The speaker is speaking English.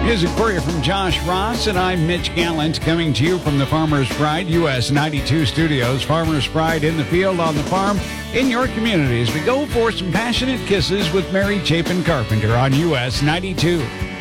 Music for you from Josh Ross, and I'm Mitch Gallant, coming to you from the Farmer's Pride US 92 studios. Farmer's Pride in the field, on the farm, in your communities. We go for some passionate kisses with Mary Chapin Carpenter on US 92.